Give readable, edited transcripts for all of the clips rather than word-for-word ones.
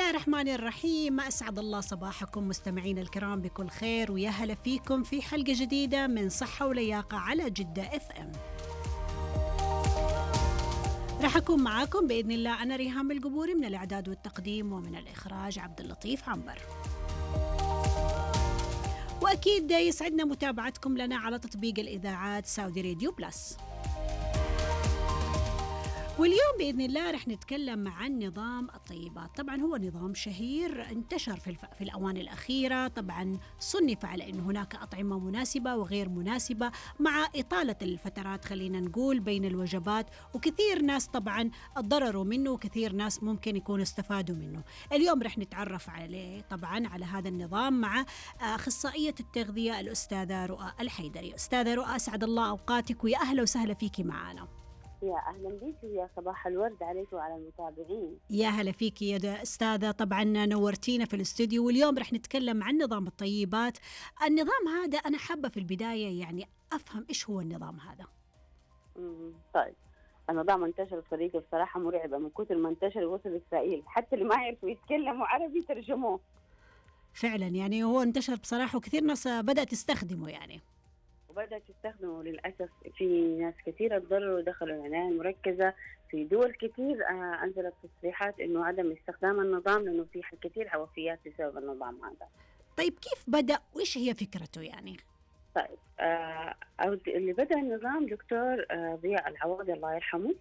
الله الرحمن الرحيم. أسعد الله صباحكم مستمعين الكرام بكل خير، ويا هلا فيكم في حلقة جديدة من صحة ولياقة على جدة FM. راح أكون معاكم بإذن الله أنا ريهام القبوري من الإعداد والتقديم، ومن الإخراج عبد اللطيف عنبر. وأكيد يسعدنا متابعتكم لنا على تطبيق الإذاعات سعودي راديو بلس. واليوم بإذن الله رح نتكلم عن نظام الطيبات. طبعا هو نظام شهير انتشر في الأوان الأخيرة. طبعا صنف على أن هناك أطعمة مناسبة وغير مناسبة مع إطالة الفترات خلينا نقول بين الوجبات، وكثير ناس طبعا اتضرروا منه وكثير ناس ممكن يكونوا استفادوا منه. اليوم رح نتعرف عليه طبعا على هذا النظام مع أخصائية التغذية الأستاذة رؤى الحيدري. أستاذة رؤى أسعد الله أوقاتك ويا أهلا وسهلا فيكي معنا. يا أهلا بيك ويا صباح الورد عليك وعلى المتابعين. يا هلا فيك يا أستاذة، طبعا نورتينا في الاستوديو. واليوم رح نتكلم عن نظام الطيبات. النظام هذا أنا حابة في البداية يعني أفهم إيش هو النظام هذا. طيب، النظام انتشر بطريقة بصراحة مرعبة، من كثر ما انتشر وصل إسرائيل، حتى اللي ما يعرفوا يتكلموا عربي ترجموه. فعلا يعني هو انتشر بصراحة وكثير ناس بدأت تستخدمه يعني. وبدأت تستخدمه للأسف. في ناس كثير اتضرروا ودخلوا العناية المركزة. في دول كثير أنزلت تصريحات إنه عدم استخدام النظام لأنه في كثير وفيات بسبب النظام هذا. طيب كيف بدأ وإيش هي فكرته يعني؟ طيب اللي بدأ النظام دكتور ضياء العوضي الله يرحمه.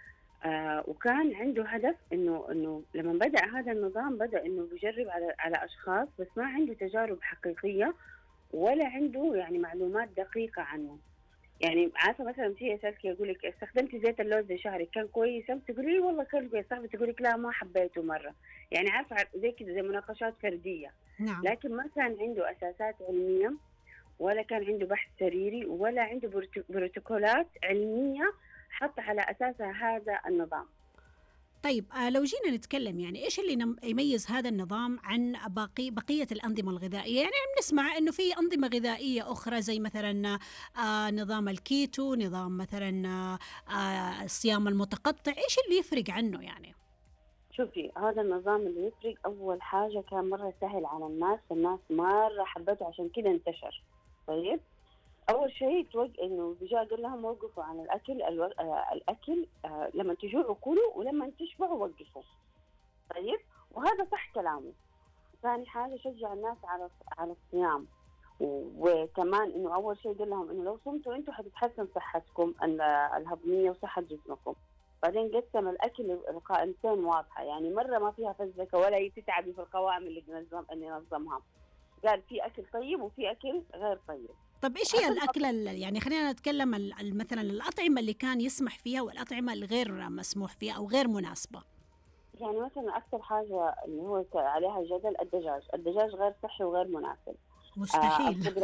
وكان عنده هدف إنه لما بدأ هذا النظام بدأ إنه بيجرب على أشخاص، بس ما عنده تجارب حقيقية ولا عنده يعني معلومات دقيقة عنه. يعني عارفة مثلا في أساسك يقول لك استخدمتي زيت اللوز شهرك كان كويس، تقولي والله كان كويس، صاحبي تقول لك لا ما حبيته مرة. يعني عارفة زي كده زي مناقشات فردية. نعم. لكن ما كان عنده أساسات علمية، ولا كان عنده بحث سريري، ولا عنده بروتوكولات علمية حط على أساسها هذا النظام. طيب لو جينا نتكلم يعني إيش اللي يميز هذا النظام عن بقية الأنظمة الغذائية؟ يعني نسمع إنه في أنظمة غذائية أخرى زي مثلا نظام الكيتو، نظام مثلا الصيام المتقطع. إيش اللي يفرق عنه يعني؟ شوفي، هذا النظام اللي يفرق أول حاجة كان مرة سهل على الناس، الناس مرة حبته عشان كده انتشر. طيب، أول شيء إنه بيجا قال لهم وقفوا عن الأكل الأكل لما تجوعوا كلوا ولما تشبعوا وقفوا. طيب، وهذا صح كلامه. ثاني حاجة شجع الناس على الصيام، وكمان إنه أول شيء قال لهم إنه لو صمتوا أنتوا حتتحسن صحتكم الهضمية وصحة جسمكم. بعدين قسم الأكل لقائمتين واضحة، يعني مرة ما فيها فزلكة ولا تتعبي في القوائم اللي نظمها. قال في أكل طيب وفي أكل غير طيب. طب إيش هي الأكلة يعني خلينا نتكلم مثلا الأطعمة اللي كان يسمح فيها والأطعمة الغير مسموح فيها أو غير مناسبة. يعني مثلا أكثر حاجة اللي هو عليها جدل الدجاج غير صحي وغير مناسب. مستحيل.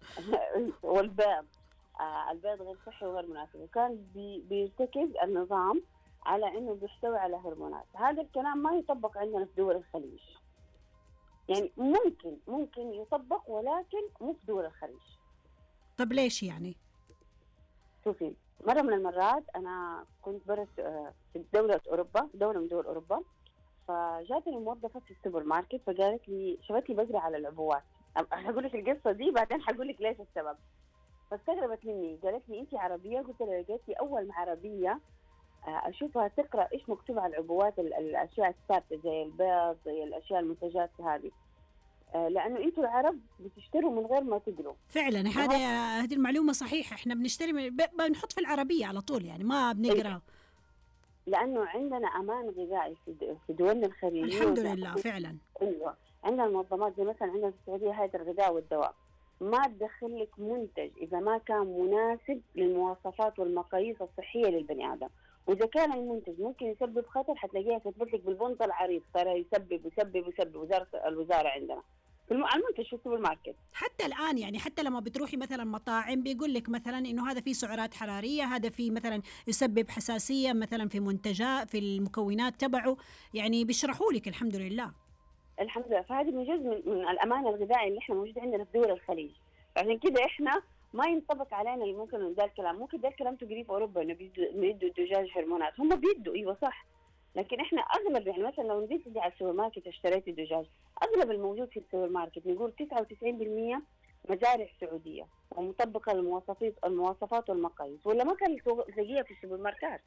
والبيض البيض غير صحي وغير مناسب، وكان بيرتكز النظام على إنه بيحتوي على هرمونات. هذا الكلام ما يطبق عندنا في دول الخليج. يعني ممكن يطبق ولكن مو في دول الخليج. طب ليش يعني؟ شوفي، مرة من المرات أنا كنت برا في دولة من دول أوروبا، فجاتني موظفة في السوبر ماركت فقالت لي شفتني بقرا على العبوات. هقول لك القصة دي بعدين هقول لك ليش السبب. فاستغربت مني، قالت لي أنت عربية؟ قلت لها لقيت لي أول عربية أشوفها تقرأ إيش مكتوب على العبوات، الأشياء الثابتة زي البيض زي الأشياء المنتجات هذه. لأنه أنتوا العرب بتشتروا من غير ما تقروا. فعلا هذه المعلومة صحيحة. إحنا بنشتري بنحط في العربية على طول، يعني ما بنقرأ. لأنه عندنا أمان غذائي في دولنا الخليجية الحمد لله. فعلا أيوة، عندنا منظمات زي مثلا عندنا في السعودية هيئة الغذاء والدواء ما تدخل لك منتج إذا ما كان مناسب للمواصفات والمقاييس الصحية للبني آدم. وإذا كان المنتج ممكن يسبب خطر حتلاقيها كتبت لك بالبنط العريض صار يسبب الوزارة عندنا المنتج في السوبر ماركت. حتى الآن يعني حتى لما بتروحي مثلا مطاعم بيقول لك مثلا إنه هذا فيه سعرات حرارية، هذا فيه مثلا يسبب حساسية مثلا في منتجات في المكونات تبعه، يعني بيشرحوا لك. الحمد لله. فهذه من جزء من الأمان الغذائي اللي احنا موجود عندنا في دول الخليج. عشان كده احنا ما ينطبق علينا اللي ممكن ده الكلام تقريه في أوروبا إنه بيدوا الدجاج هرمونات. هم بيدوا أيوة صح، لكن احنا اغلب يعني مثلا لو نزلت على السوبر ماركت اشتريتي دجاج، اغلب الموجود في السوبر ماركت نقول 99% مزارع سعوديه ومطبقه المواصفات والمقاييس، ولا ما كان تلاقيها في السوبر ماركت.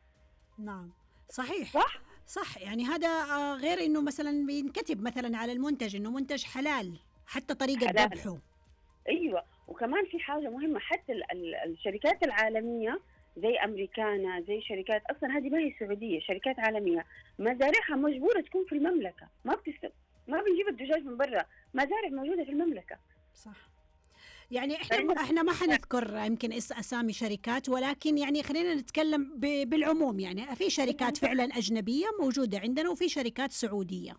نعم صحيح. صح؟ صح، يعني هذا غير انه مثلا بينكتب مثلا على المنتج انه منتج حلال، حتى طريقة حلال. ذبحه. ايوه، وكمان في حاجه مهمه، حتى الشركات العالميه زي امريكانا، زي شركات اصلا هذه ما هي سعوديه، شركات عالميه مزارعها مجبوره تكون في المملكه، ما بنجيب الدجاج من برا، مزارع موجوده في المملكه. صح. يعني احنا فعندنا احنا ما حنذكر يمكن اسامي شركات، ولكن يعني خلينا نتكلم بالعموم. يعني في شركات فعلا اجنبيه موجوده عندنا، وفي شركات سعوديه.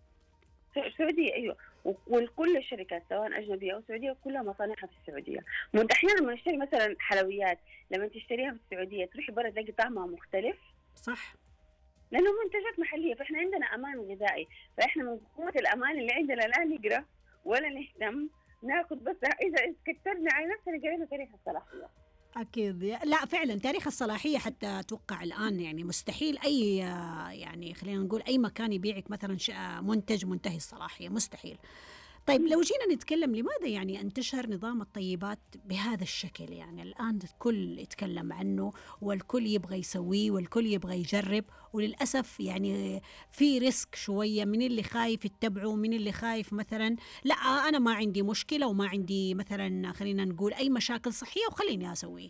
سعوديه ايوه، وكل الشركات سواء اجنبيه او سعوديه كلها مصانعها في السعوديه. احيانا لما نشتري مثلا حلويات، لما تشتريها في السعوديه تروحي برا تلاقي طعمها مختلف. صح. لانه منتجات محليه، فاحنا عندنا امان غذائي، فاحنا من قوه الامان اللي عندنا لا نقرا ولا نهتم، ناخذ بس اذا كترنا على نفسنا قرينا تاريخ الصلاحيه. أكيد. لا فعلا تاريخ الصلاحية حتى أتوقع الآن يعني مستحيل أي يعني خلينا نقول أي مكان يبيعك مثلا منتج منتهي الصلاحية، مستحيل. طيب لو جينا نتكلم لماذا يعني انتشر نظام الطيبات بهذا الشكل؟ يعني الآن الكل يتكلم عنه والكل يبغى يسويه والكل يبغى يجرب، وللأسف يعني في ريسك شوية من اللي خايف يتبعه، من اللي خايف مثلا لا أنا ما عندي مشكلة وما عندي مثلا خلينا نقول أي مشاكل صحية وخليني أسويه.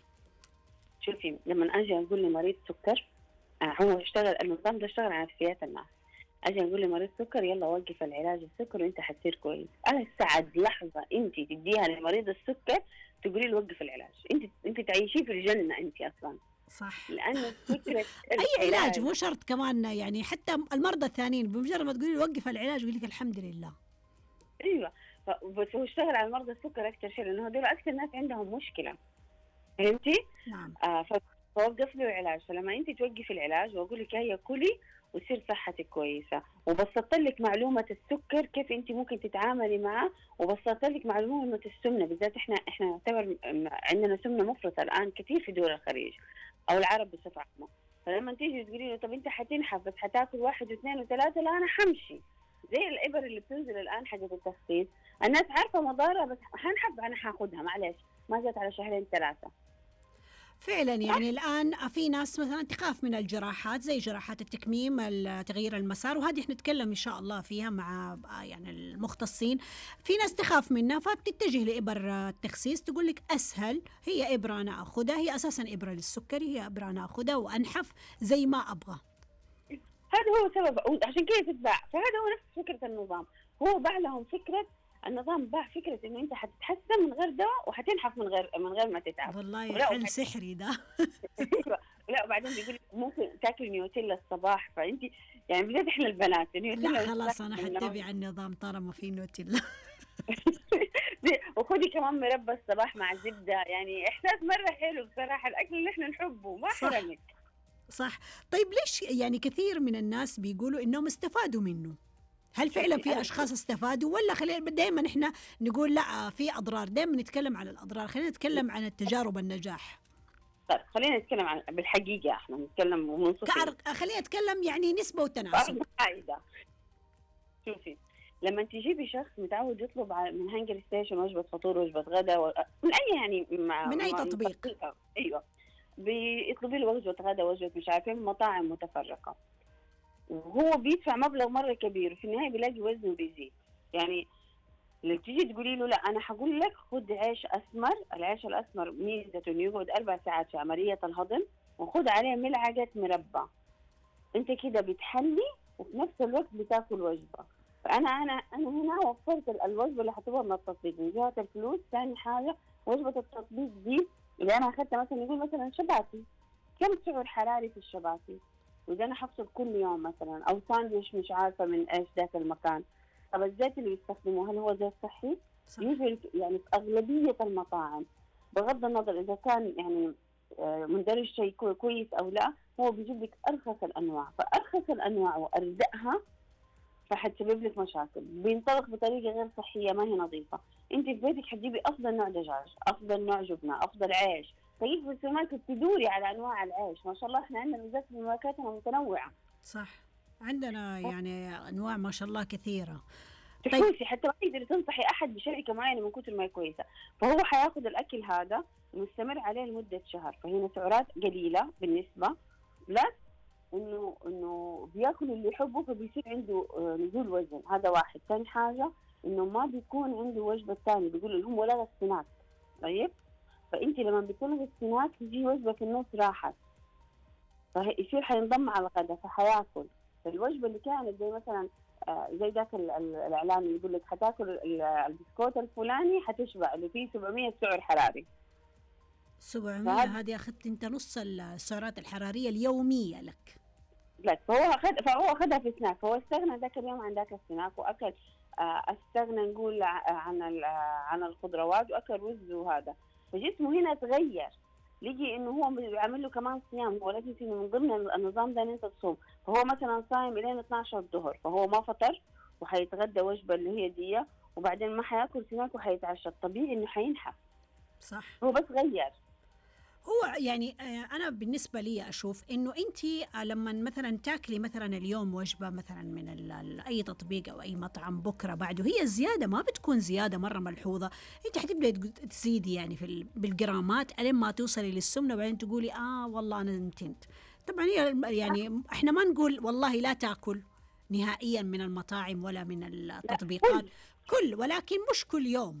شوفي، لما اجي اقول لمريض سكر، هو اشتغل النظام ده اشتغل على نفسيات الناس. اجي اقول لمريض سكر يلا وقف العلاج السكر وانت حتصير كويس، انا اسعد لحظه انت تديها لمريض السكر تقولي له وقف العلاج، انت تعيشيه في الجنه انت اصلا. صح. لانه فكره اي علاج مو شرط كمان، يعني حتى المرضى الثانيين بمجرد ما تقولي له وقف العلاج يقول لك الحمد لله. ايوه، بس هو اشتغل على مرضى السكر اكثر شيء، لانه هذول اكثر ناس عندهم مشكله، فهمتي؟ نعم. فوقف له العلاج. فلما انت توقفي العلاج واقول لك هيا كلي وتصير صحتك كويسه، وبسطت لك معلومه السكر كيف انت ممكن تتعاملي معه، وبسطت لك معلومه السمنه بالذات. احنا نعتبر عندنا سمنه مفرطه الان كثير في دول الخليج او العرب بصفه عامه. فلما تيجي تقولي له طب انت حتنحف بس حتاكل 1 و2 و3، لا انا حمشي زي الابر اللي بتنزل الان حقت التخسيس، الناس عارفه مضارها بس حنحف انا حاخذها معلش ما جت على 2-3 شهور. فعلا يعني الآن في ناس مثلا تخاف من الجراحات زي جراحات التكميم، تغيير المسار، وهذه احنا نتكلم إن شاء الله فيها مع يعني المختصين. في ناس تخاف منها فبتتجه لإبر التخسيس، تقول لك أسهل، هي إبرة أنا أخذها، هي أساسا إبرة للسكري، هي إبرة أنا أخذها وأنحف زي ما أبغى. هذا هو سبب، عشان كده تتباع. فهذا هو نفس فكرة النظام، هو باع لهم فكرة، النظام باع فكرة انه انت حتتحسن من غير دواء وحتنحف من غير ما تتعب. والله حل سحري ده. لا وبعدين بيقول ممكن تاكل نيوتيلا الصباح، فانت يعني بدأت احنا البنات نيوتيلا لا خلاص أنا حتبع النظام طالما في نوتيلا. وخدي كمان مربى الصباح مع زبدة، يعني احساس مرة حلو بصراحة، الاكل اللي احنا نحبه ما حرمك. صح. طيب ليش يعني كثير من الناس بيقولوا انهم استفادوا منه؟ هل فعلا في اشخاص استفادوا ولا خلينا دائما احنا نقول لا في اضرار؟ دائما نتكلم عن الاضرار، خلينا نتكلم عن التجارب النجاح. طيب خلينا نتكلم عن بالحقيقة، احنا نتكلم ومنصفين. خلينا نتكلم يعني نسبة وتناسب. قاعدة. شوفي، لما تجيبي شخص متعود يطلب من هانجر ستيشن وجبة فطور وجبة غدا من أي يعني من أي تطبيق. أيوة، بيطلبي له وجبة غدا وجبة مش عارفين مطاعم متفرقة، وهو بيدفع مبلغ مرة كبير وفي النهاية بيلاقي وزنه بيزيد. يعني لو تيجي تقولي له لا أنا حقول لك خد عيش أسمر، العيش الأسمر ميزته إنه يقعد 4 ساعات في عملية الهضم، وخد عليه ملعقة مربى، أنت كده بتحلي وفي نفس الوقت بتاكل وجبة. فأنا هنا وفرت الوجبة اللي حطوها من التطبيق من جهة الفلوس. ثاني حاجة وجبة التطبيق دي اللي أنا أخذتها مثلا يقول مثلا شباتي، كم سعر حراري في الشباتي؟ وإذا أنا حفصل كل يوم مثلا، أو ساندويش مش عارفة من إيش ذاك المكان، طب الزيت اللي بيستخدموه هل هو زيت صحي؟ يعني في أغلبية المطاعم بغض النظر إذا كان يعني مندرج شيء كويس أو لا، هو بيجيب لك أرخص الأنواع، فأرخص الأنواع وأردأها فحتسبب لك مشاكل، بينطبخ بطريقة غير صحية ما هي نظيفة. أنت في بيتك حتجيبي أفضل نوع دجاج، أفضل نوع جبنة، أفضل عيش، تجيك في السوبر ماركت تدوري على أنواع العيش، ما شاء الله إحنا عندنا بالذات في ماركاتنا متنوعة. صح. عندنا يعني أنواع ما شاء الله كثيرة. طيب. تحوسي حتى ما تقدري تنصحي احد بشركه معينه من كثر ما هي كويسه. فهو حياخذ الاكل هذا مستمر عليه لمده شهر، فهنا سعرات قليله بالنسبه، بلس انه بياكل اللي يحبه، فبيصير عنده نزول وزن. هذا واحد. ثاني حاجه انه ما بيكون عنده وجبه ثانيه، بيقولوا لهم ولا السناك. طيب، فانت لما بتلغي السناك يجي وجبه في النص راحت، فيصير حينضم على الغداء فحياكل. فالوجبه اللي كانت زي مثلا زي ذاك الاعلان اللي يقول لك حتاكل البسكوت الفلاني حتشبع، اللي فيه 700 سعر حراري. 700 هذه أخذت أنت نص السعرات الحرارية اليومية لك. لا، فهو أخذها في سناك، فهو استغنى ذاك اليوم عن ذاك السناك وأكل استغنى نقول عن الخضروات وأكل رز وهذا. فجسمه هنا تغير، لقي إنه هو بيعمل له كمان صيام. هو لازم من ضمن النظام ده إن أنت تصوم. فهو مثلا صايم إلين 12 الظهر، فهو ما فطر وحيتغدى وجبة اللي هي دي، وبعدين ما حياكل سناك وحيتعشى. الطبيعي إنه حينحف. صح. هو بس غير. هو يعني أنا بالنسبة لي أشوف إنه أنت لما مثلا تاكلي مثلا اليوم وجبة مثلا من أي تطبيق أو أي مطعم، بكرة بعده هي زيادة ما بتكون زيادة مرة ملحوظة. أنت حتبدأ تزيدي يعني بالجرامات ألين ما توصلي للسمنة، وبعدين تقولي والله أنا نتنت. طبعا هي يعني إحنا ما نقول والله لا تاكل نهائيا من المطاعم ولا من التطبيقات، ولكن مش كل يوم،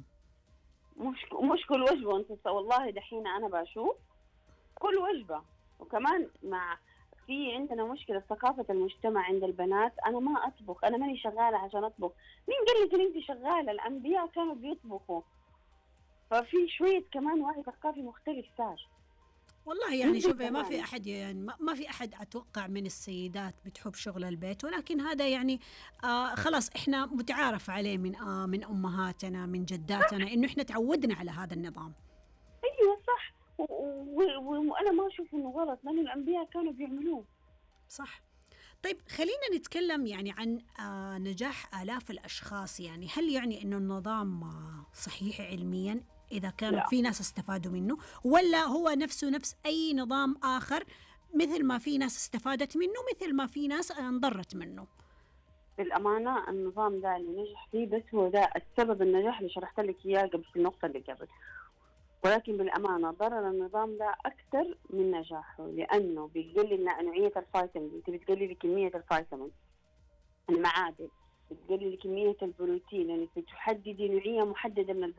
مش كل وجبة. انت والله دحين انا بشوف كل وجبة. وكمان في عندنا مشكلة في ثقافة المجتمع عند البنات. أنا ما أطبخ، أنا ماني شغالة عشان أطبخ. مين قال لك إن أنت شغالة؟ الأنبياء كانوا بيطبخوا. ففي شوية كمان وعي ثقافي مختلف صار. والله يعني شوفي ما في أحد يعني ما في أحد أتوقع من السيدات بتحب شغل البيت، ولكن هذا يعني خلاص إحنا متعارف عليه من أمهاتنا من جداتنا، إنه إحنا تعودنا على هذا النظام. أيوة صح. وأنا ما أشوف إنه غلط، لأن الأنبياء كانوا بيعملوه. صح. طيب خلينا نتكلم يعني عن نجاح آلاف الأشخاص. يعني هل يعني إنه النظام صحيح علميا إذا كانوا في ناس استفادوا منه، ولا هو نفس أي نظام آخر، مثل ما في ناس استفادت منه مثل ما في ناس انضرت منه؟ بالأمانة النظام ده اللي نجح فيه بس هو ده السبب النجاح اللي شرحت لك إياه قبل في النقطة اللي قبل. ولكن بالأمانة ضرر النظام ده أكثر من نجاحه، لأنه بيقلل نوعية الفيتامين. أنت بتقللي كمية الفيتامين، المعادن، بتقللي كمية البروتين، يعني بتحددي نوعية محددة من